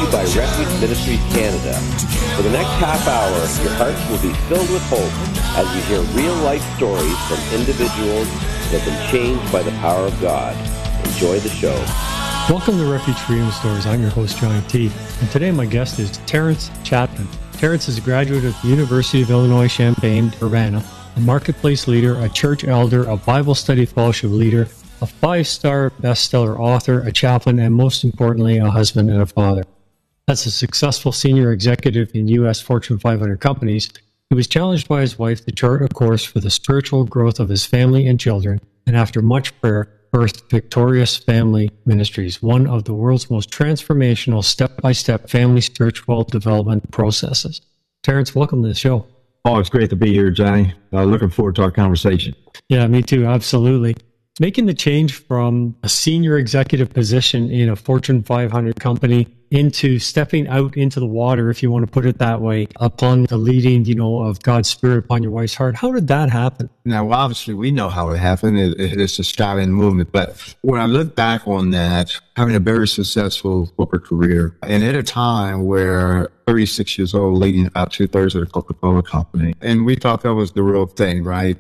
you by Refuge Ministries Canada. For the next half hour, your hearts will be filled with hope as you hear real-life stories from individuals that have been changed by the power of God. Enjoy the show. Welcome to Refuge Freedom Stories. I'm your host, Johnny T. And today my guest is Terrence Chapman. Terrence is a graduate of the University of Illinois Champaign-Urbana, a marketplace leader, a church elder, a Bible study fellowship leader, a 5-star bestseller author, a chaplain, and most importantly, a husband and a father. As a successful senior executive in U.S. Fortune 500 companies, he was challenged by his wife to chart a course for the spiritual growth of his family and children, and after much prayer, birthed Victorious Family Ministries, one of the world's most transformational step-by-step family spiritual development processes. Terrence, welcome to the show. Oh, it's great to be here, Johnny. Looking forward to our conversation. Yeah, me too. Absolutely. Making the change from a senior executive position in a Fortune 500 company into stepping out into the water, if you want to put it that way, upon the leading, of God's Spirit upon your wife's heart. How did that happen? Now, obviously, we know how it happened. It's a Stallion movement. But when I look back on that, having a very successful corporate career, and at a time where 36 years old, leading about 2/3 of the Coca-Cola company, and we thought that was the real thing, right?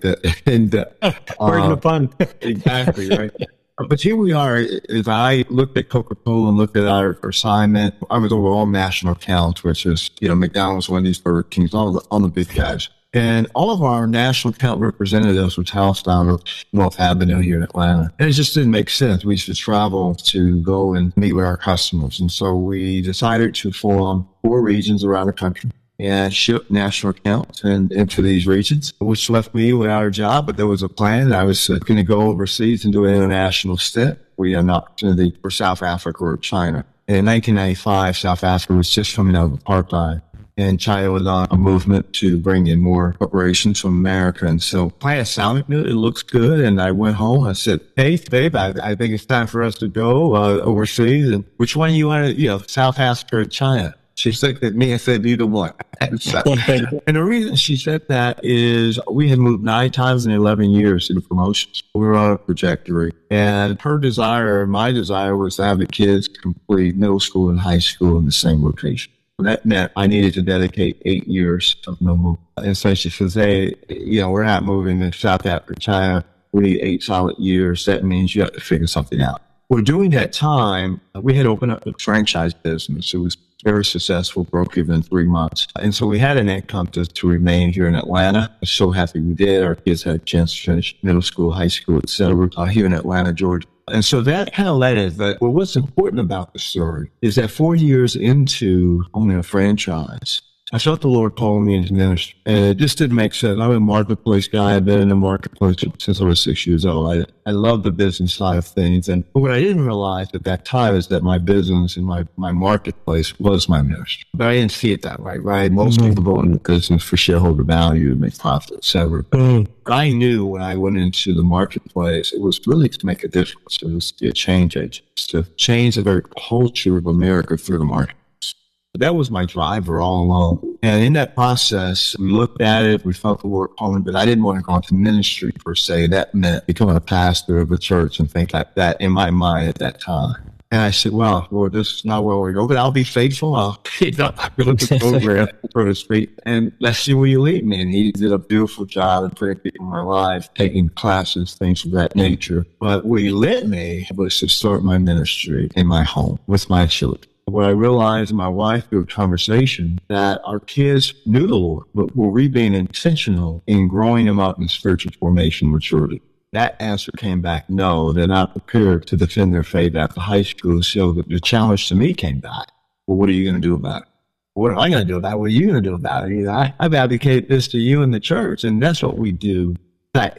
Pardon the pun. Exactly, right? But here we are. As I looked at Coca-Cola and looked at our assignment, I was over all national accounts, which is, McDonald's, Wendy's, Burger King, all the big guys. And all of our national account representatives were housed down on North Avenue here in Atlanta. And it just didn't make sense. We should travel to go and meet with our customers. And so we decided to form 4 regions around the country and ship national accounts into these regions, which left me without a job. But there was a plan. I was going to go overseas and do an international stint. We had an opportunity for South Africa or China. And in 1995, South Africa was just coming out of apartheid. And China was on a movement to bring in more corporations from America. And so plan sounded good. It looks good. And I went home. I said, hey, babe, I think it's time for us to go overseas. And which one you want to, South Africa or China? She looked at me and said, either one. And the reason she said that is we had moved 9 times in 11 years in promotions. We were on a trajectory. And her desire, my desire, was to have the kids complete middle school and high school in the same location. That meant I needed to dedicate 8 years of no movement. And so she says, hey, we're not moving to South Africa, China. We need 8 solid years. That means you have to figure something out. Well, during that time, we had opened up a franchise business. It was very successful, broke even in 3 months. And so we had an income to remain here in Atlanta. I'm so happy we did. Our kids had a chance to finish middle school, high school, et cetera, here in Atlanta, Georgia. And so that kind of led us that, well, what's important about the story is that 4 years into owning a franchise, I felt the Lord calling me into ministry. And it just didn't make sense. I'm a marketplace guy. I've been in the marketplace since I was 6 years old. I love the business side of things. And what I didn't realize at that time is that my business and my marketplace was my ministry. But I didn't see it that way, right? Most people go into business for shareholder value and make profit, et cetera. I knew when I went into the marketplace, it was really to make a difference. It was to be a change agent, to change the very culture of America through the market. That was my driver all along. And in that process, we looked at it, we felt the Lord calling, but I didn't want to go into ministry per se. That meant becoming a pastor of a church and things like that in my mind at that time. And I said, well, Lord, this is not where we go, but I'll be faithful. I'll build the program, so to speak, and let's see where you lead me. And he did a beautiful job of putting people in my life, taking classes, things of that nature. But where he led me was to start my ministry in my home with my children. What I realized and my wife through a conversation that our kids knew the Lord, but were we being intentional in growing them up in spiritual formation maturity? That answer came back, no, they're not prepared to defend their faith after high school. So the challenge to me came back. Well, what are you going to do about it? What am I going to do about it? What are you going to do about it? I've advocated this to you in the church, and that's what we do. That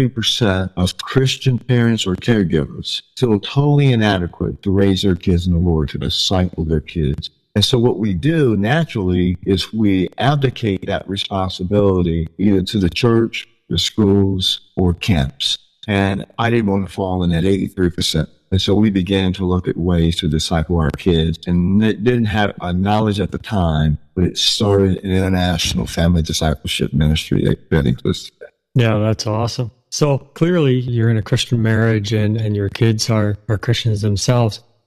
83% of Christian parents or caregivers feel totally inadequate to raise their kids in the Lord, to disciple their kids. And so what we do naturally is we abdicate that responsibility either to the church, the schools, or camps. And I didn't want to fall in that 83%. And so we began to look at ways to disciple our kids. And it didn't have a knowledge at the time, but it started an international family discipleship ministry that exists today. Yeah, that's awesome. So clearly you're in a Christian marriage and your kids are Christians themselves.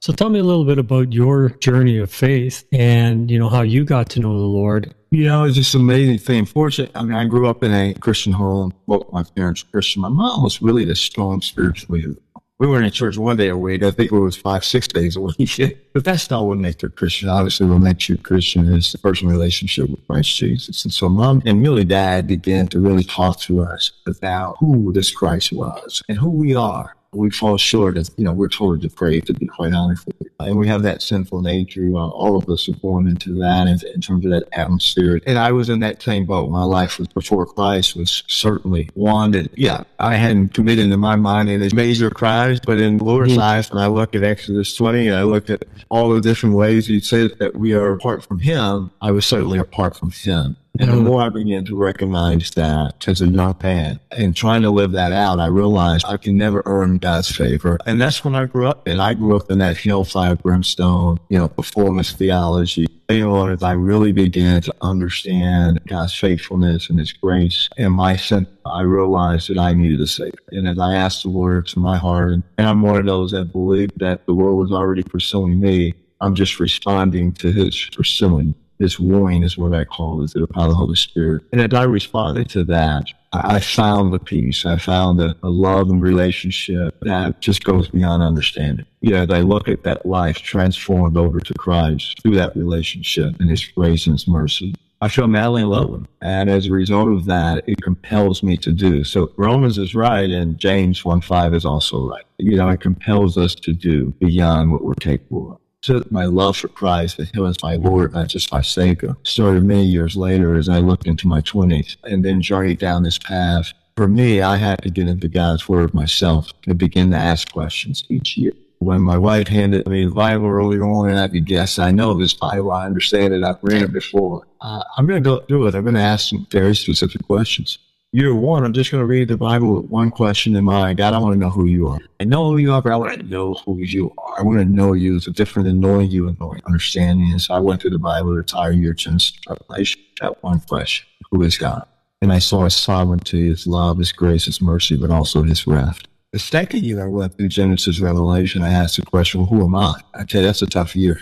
So tell me a little bit about your journey of faith and, how you got to know the Lord. It's just an amazing thing. Fortunately, I grew up in a Christian home. Both my parents were Christian. My mom was really the strong spiritually. We were in church one day a week. I think it was 5-6 days a week. But that's not what makes you a Christian. Obviously, what makes you a Christian is the personal relationship with Christ Jesus. And so Mom and really Dad began to really talk to us about who this Christ was and who we are. We fall short of, we're totally depraved, to be quite honest with you. And we have that sinful nature. All of us are born into that in terms of that atmosphere. And I was in that same boat. My life was before Christ was certainly one that, I hadn't committed in my mind any major crimes, but in the Lord's eyes, when I look at Exodus 20, and I look at all the different ways He said that we are apart from Him, I was certainly apart from Him. And the more I began to recognize that as a young man and trying to live that out, I realized I can never earn God's favor. And that's when I grew up. And I grew up in that hellfire brimstone, performance theology. As I really began to understand God's faithfulness and His grace and my sin, I realized that I needed a Savior. And as I asked the Lord to my heart, and I'm one of those that believed that the world was already pursuing me, I'm just responding to His pursuing. This wooing is what I call it, through the power of the Holy Spirit. And as I responded to that, I found the peace. I found a love and relationship that just goes beyond understanding. As I look at that life transformed over to Christ through that relationship and His grace and His mercy, I feel madly in love with Him. And as a result of that, it compels me to do. So Romans is right, and James 1:5 is also right. It compels us to do beyond what we're capable of. So my love for Christ, that Him as my Lord, not just my Savior, started many years later as I looked into my 20s and then journeyed down this path. For me, I had to get into God's Word myself and begin to ask questions each year. When my wife handed me the Bible early on, and I'd be guessed, I know this Bible, I understand it, I've read it before. I'm going to go through it. I'm going to ask some very specific questions. Year one, I'm just going to read the Bible with one question in mind. God, I want to know who You are. I know who You are, but I want to know who You are. I want to know You. It's different than knowing You and knowing understanding. And so I went through the Bible the entire year, Genesis, Revelation, that one question. Who is God? And I saw His sovereignty, His love, His grace, His mercy, but also His wrath. The second year I went through Genesis, Revelation, I asked the question, well, who am I? I tell you, that's a tough year.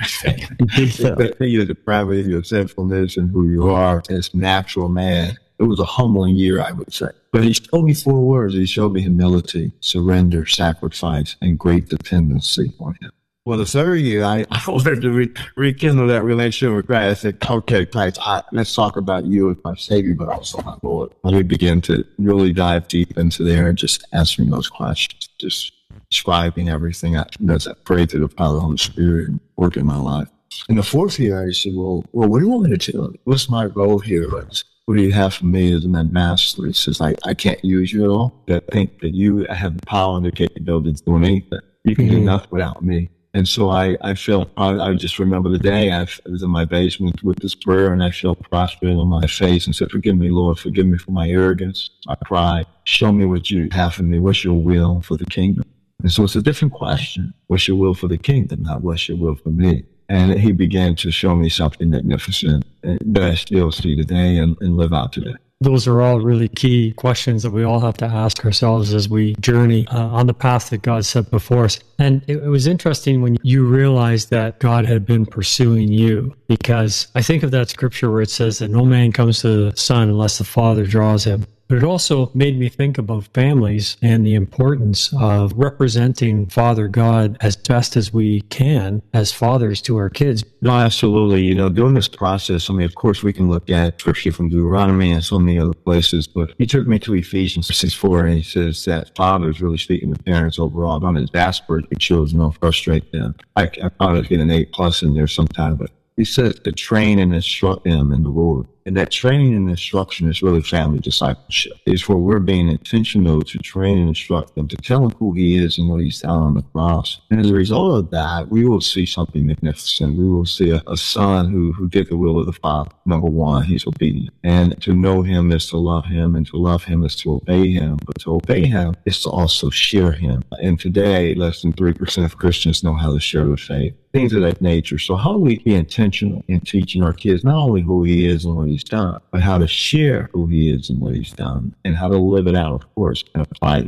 The depravity, your sinfulness, and who you are as natural man. It was a humbling year, I would say. But He showed me 4 words. He showed me humility, surrender, sacrifice, and great dependency on Him. Well, the third year, I wanted to rekindle that relationship with Christ. I said, okay, Christ, let's talk about You as my Savior, but also my Lord. And we began to really dive deep into there and just answering those questions, just describing everything as I prayed to the power of the Holy Spirit and work in my life. In the fourth year, I said, well, what do you want me to do? What's my role here? What do You have for me as an ambassador? He says, I can't use you at all. I think that You have the power and the capability to do anything. You can do nothing without me. And so I felt, I just remember the day I was in my basement with this prayer, and I felt prostrate on my face and said, forgive me, Lord, forgive me for my arrogance, my pride. Show me what You have for me. What's Your will for the kingdom? And so it's a different question. What's Your will for the kingdom? Not what's Your will for me? And He began to show me something magnificent that I still see today and live out today. Those are all really key questions that we all have to ask ourselves as we journey on the path that God set before us. And it was interesting when you realized that God had been pursuing you, because I think of that scripture where it says that no man comes to the Son unless the Father draws him. But it also made me think about families and the importance of representing Father God as best as we can as fathers to our kids. No, absolutely. During this process, of course, we can look at scripture from Deuteronomy and so many other places, but He took me to Ephesians 6:4, and He says that fathers really speaking to parents overall don't exasperate their children, don't frustrate them. I probably get an A+ in there sometime, but He says to train and instruct them in the Lord. And that training and instruction is really family discipleship. It's where we're being intentional to train and instruct them, to tell them who He is and what He's done on the cross. And as a result of that, we will see something magnificent. We will see a son who did the will of the Father. Number one, he's obedient. And to know Him is to love Him, and to love Him is to obey Him. But to obey Him is to also share Him. And today, less than 3% of Christians know how to share the faith. Things of that nature. So how do we be intentional in teaching our kids not only who He is and what He's done, but how to share who He is and what He's done, and how to live it out, of course, and apply that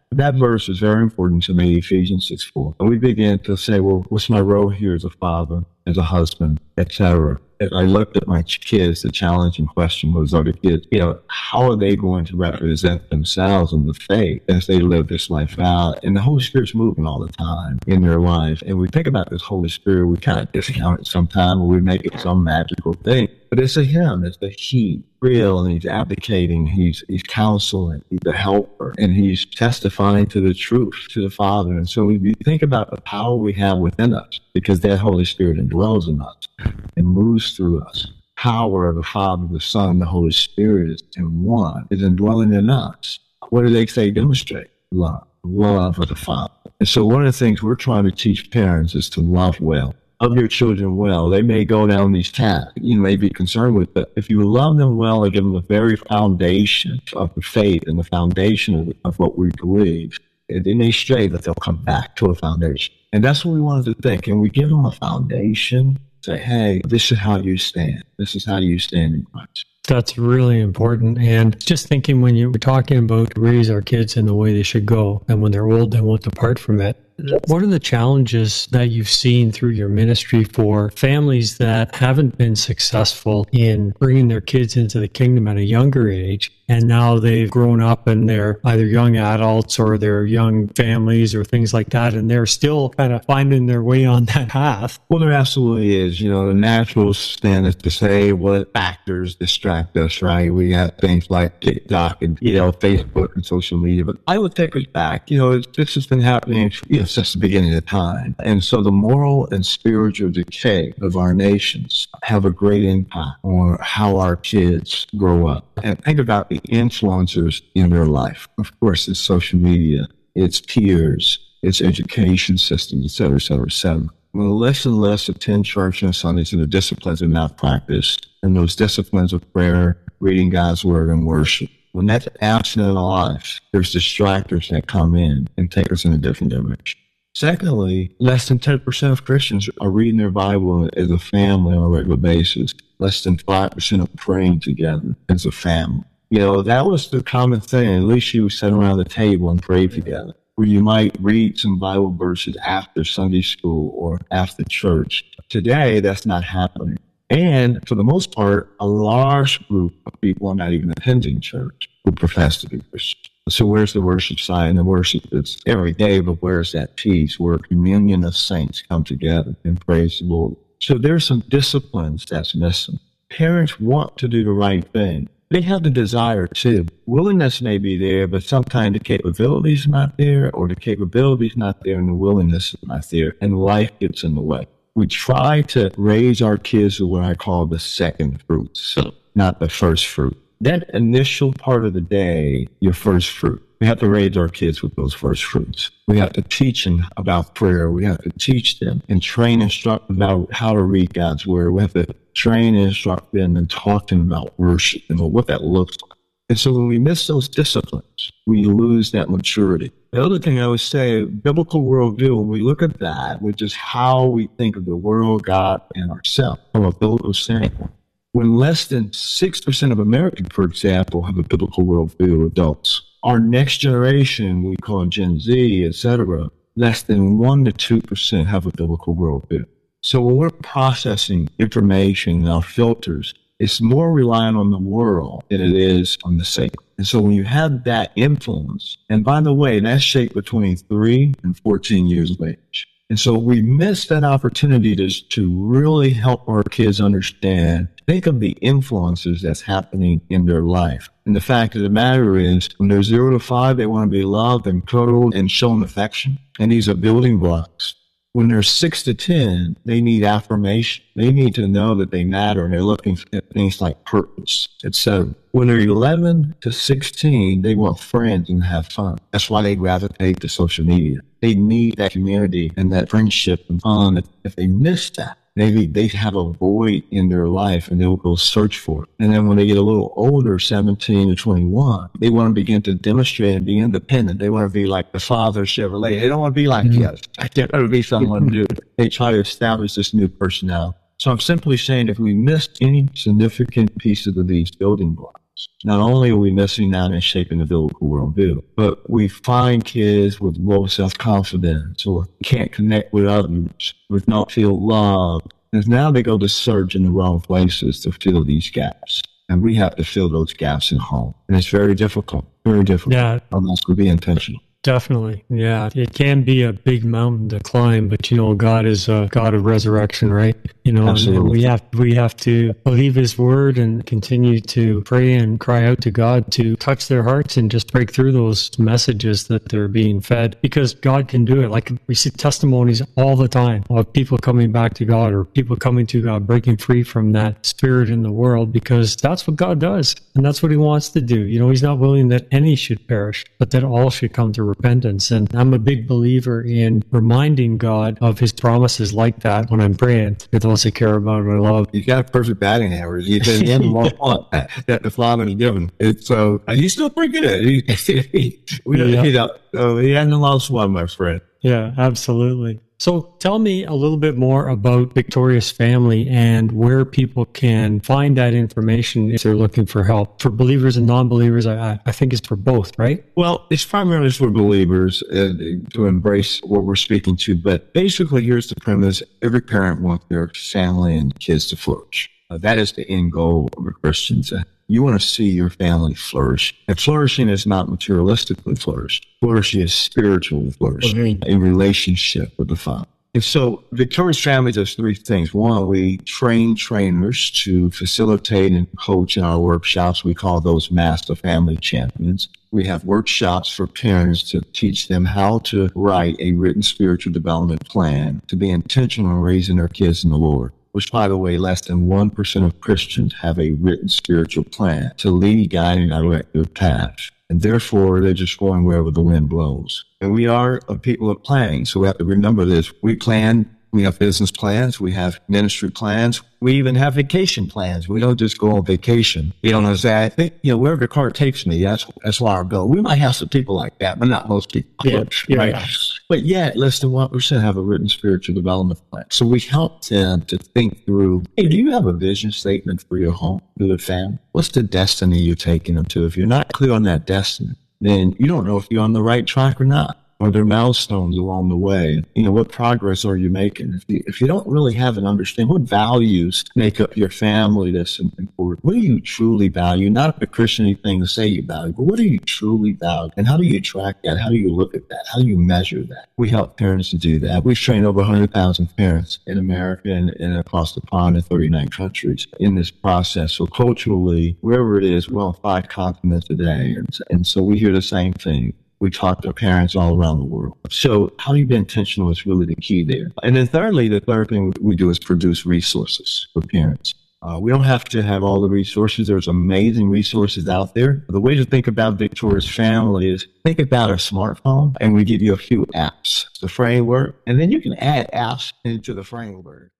That verse is very important to me, Ephesians 6:4. And we begin to say, well, what's my role here as a father, as a husband, etc.? As I looked at my kids, the challenging question was, are the kids, how are they going to represent themselves in the faith as they live this life out? And the Holy Spirit's moving all the time in their life. And we think about this Holy Spirit, we kind of discount it sometimes, we make it some magical thing. But it's a him, it's the he, real, and he's advocating, he's counseling, he's a helper, and he's testifying to the truth, to the Father. And so we think about the power we have within us, because that Holy Spirit indwells in us and moves through us. Power of the Father, the Son, the Holy Spirit is in one, is indwelling in us. What do they say? Demonstrate love of the Father. And so one of the things we're trying to teach parents is to love well. Love your children well. They may go down these paths you may be concerned with, but if you love them well and give them the very foundation of the faith and the foundation of what we believe, they may stray, but they'll come back to a foundation. And that's what we wanted to think. And we give them a foundation, say, hey, this is how you stand. This is how you stand in Christ. That's really important. And just thinking when you were talking about raise our kids in the way they should go, and when they're old, they won't depart from it. What are the challenges that you've seen through your ministry for families that haven't been successful in bringing their kids into the kingdom at a younger age, and now they've grown up and they're either young adults or they're young families or things like that, and they're still kind of finding their way on that path? Well, there absolutely is. The natural stand is to say what factors distract us, right? We have things like TikTok and, Facebook and social media, but I would take it back. This has been happening, since the beginning of time. And so the moral and spiritual decay of our nations have a great impact on how our kids grow up. And think about the influencers in their life. Of course, it's social media, it's peers, it's education system, et cetera, et cetera, et cetera. Well, less and less attend church on Sundays and the disciplines are not practiced. And those disciplines of prayer, reading God's word, and worship. When that's absent in our life, there's distractors that come in and take us in a different direction. Secondly, less than 10% of Christians are reading their Bible as a family on a regular basis. Less than 5% are praying together as a family. That was the common thing. At least you would sit around the table and pray together, where you might read some Bible verses after Sunday school or after church. Today, that's not happening. And for the most part, a large group of people are not even attending church who profess to be Christians. So where's the worship side? And the worship is every day, but where's that peace where communion of saints come together and praise the Lord? So there's some disciplines that's missing. Parents want to do the right thing. They have the desire too. Willingness may be there, but sometimes the capability is not there, or the capability is not there and the willingness is not there, and life gets in the way. We try to raise our kids with what I call the second fruits, not the first fruit. That initial part of the day, your first fruit. We have to raise our kids with those first fruits. We have to teach them about prayer. We have to teach them and instruct them about how to read God's word. We have to train and instruct them and talk to them about worship and what that looks like. And so when we miss those disciplines, we lose that maturity. The other thing I would say, biblical worldview, when we look at that, which is how we think of the world, God, and ourselves from a biblical standpoint. When less than 6% of Americans, for example, have a biblical worldview, adults, our next generation, we call Gen Z, etc., less than 1% to 2% have a biblical worldview. So when we're processing information in our filters, it's more reliant on the world than it is on the sacred. And so when you have that influence, and by the way, that's shaped between 3 and 14 years of age. And so we miss that opportunity to really help our kids understand, think of the influences that's happening in their life. And the fact of the matter is, when they're 0 to 5, they want to be loved and cuddled and shown affection. And these are building blocks. When they're 6 to 10, they need affirmation. They need to know that they matter, and they're looking at things like purpose, etc. When they're 11 to 16, they want friends and have fun. That's why they gravitate to social media. They need that community and that friendship and fun. If they miss that, maybe they have a void in their life and they'll go search for it. And then when they get a little older, 17 to 21, they want to begin to demonstrate and be independent. They want to be like the father Chevrolet. They don't want to be like, yes, I can't ever be someone new. They try to establish this new personality. So I'm simply saying if we missed any significant pieces of these building blocks, Not only are we missing out in shaping the biblical worldview, but we find kids with low self-confidence or can't connect with others, with not feel loved. And now they go to search in the wrong places to fill these gaps. And we have to fill those gaps in home. And it's very difficult, unless we be intentional. Definitely. Yeah. It can be a big mountain to climb, but God is a God of resurrection, right? Absolutely. And we have to believe his word and continue to pray and cry out to God to touch their hearts and just break through those messages that they're being fed, because God can do it. Like, we see testimonies all the time of people coming back to God, or people coming to God, breaking free from that spirit in the world, because that's what God does. And that's what he wants to do. He's not willing that any should perish, but that all should come to repentance. And I'm a big believer in reminding God of his promises like that when I'm praying for those I care about and I love. You got a perfect batting average. He's in the end of that the Father has given. It's he's still pretty good. He hasn't lost one, my friend. Yeah, absolutely. So tell me a little bit more about Victorious Family and where people can find that information if they're looking for help. For believers and non-believers, I think it's for both, right? Well, it's primarily for believers to embrace what we're speaking to. But basically, here's the premise. Every parent wants their family and kids to flourish. That is the end goal of a Christian. You want to see your family flourish. And flourishing is not materialistically flourish. Flourishing is spiritually flourish in relationship with the Father. And so Victorious Family does three things. One, we train trainers to facilitate and coach in our workshops. We call those Master Family Champions. We have workshops for parents to teach them how to write a written spiritual development plan, to be intentional in raising their kids in the Lord. Which, by the way, less than 1% of Christians have a written spiritual plan to lead, guide, and direct their path. And therefore, they're just going wherever the wind blows. And we are a people of planning, so we have to remember this. We plan. We have business plans. We have ministry plans. We even have vacation plans. We don't just go on vacation. I think, wherever the car takes me, that's where I'll go. We might have some people like that, but not most people. Yeah, right? Yeah. But yet, less than 1% have a written spiritual development plan. So we help them to think through, hey, do you have a vision statement for your home, for the family? What's the destiny you're taking them to? If you're not clear on that destiny, then you don't know if you're on the right track or not. Are there milestones along the way? What progress are you making? If you don't really have an understanding, what values make up your family that's important? What do you truly value? Not the Christian thing to say you value, but what do you truly value? And how do you track that? How do you look at that? How do you measure that? We help parents to do that. We've trained over 100,000 parents in America and across the pond in 39 countries in this process. So culturally, wherever it is, we're on 5 continents today. And so we hear the same thing. We talk to parents all around the world. So how do you be intentional is really the key there. And then thirdly, the third thing we do is produce resources for parents. We don't have to have all the resources. There's amazing resources out there. The way to think about Victorious Family is think about a smartphone, and we give you a few apps, the framework, and then you can add apps into the framework.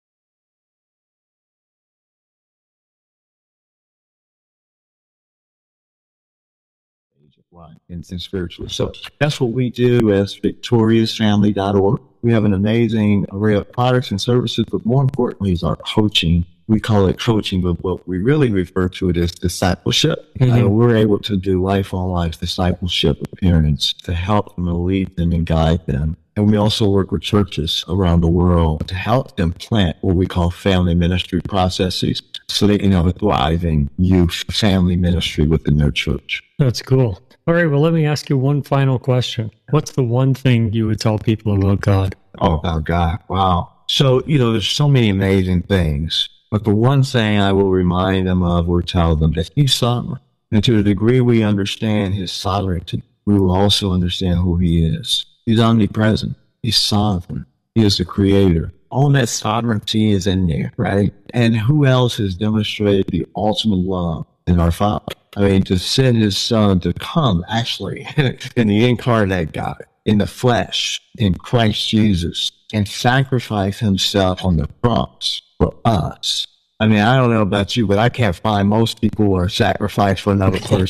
And spiritually. So that's what we do as victoriousfamily.org. We have an amazing array of products and services, but more importantly is our coaching. We call it coaching, but what we really refer to it as discipleship. We're able to do life-on-life discipleship with parents to help them and lead them and guide them. And we also work with churches around the world to help them plant what we call family ministry processes so they can have a thriving youth family ministry within their church. That's cool. All right, well, let me ask you one final question. What's the one thing you would tell people about God? Oh, about God. Wow. So, there's so many amazing things. But the one thing I will remind them of or tell them that he's sovereign. And to the degree we understand his sovereignty, we will also understand who he is. He's omnipresent. He's sovereign. He is the creator. All that sovereignty is in there, right? And who else has demonstrated the ultimate love than our Father? To send his son to come, actually, in the incarnate God, in the flesh, in Christ Jesus, and sacrifice himself on the cross for us. I don't know about you, but I can't find most people who are sacrificed for another person.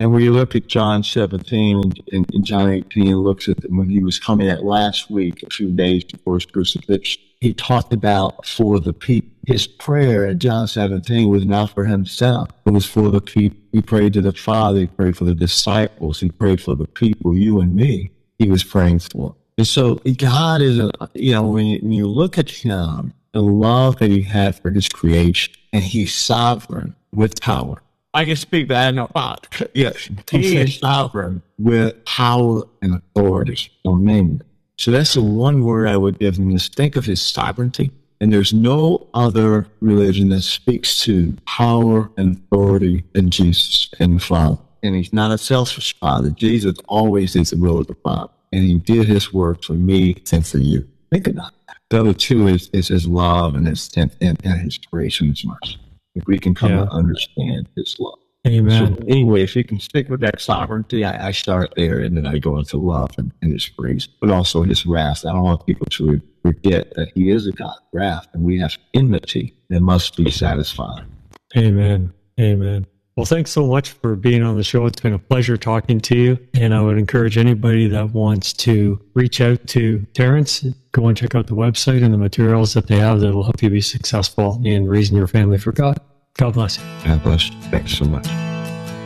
And when you look at John 17 and John 18 looks at when he was coming at last week, a few days before his crucifixion, he talked about for the people. His prayer at John 17 was not for himself. It was for the people. He prayed to the Father. He prayed for the disciples. He prayed for the people, you and me. He was praying for. And so God is, when you look at him, the love that he had for his creation, and he's sovereign with power. I can speak that in a lot. Yes, he is sovereign with power and authority, dominion. So that's the one word I would give him, is think of his sovereignty. And there's no other religion that speaks to power and authority than Jesus and the Father. And he's not a selfish Father. Jesus always is the will of the Father. And he did his work for me and for you. Think about that. The other two is his love and his grace and his mercy. If we can come to understand his love. Amen. So anyway, if you can stick with that sovereignty, I start there, and then I go into love and his grace, but also his wrath. I don't want people to forget that he is a God of wrath, and we have enmity that must be satisfied. Amen. Amen. Well, thanks so much for being on the show. It's been a pleasure talking to you. And I would encourage anybody that wants to reach out to Terrence, go and check out the website and the materials that they have that will help you be successful in raising your family for God. God bless you. God bless you. Thanks so much.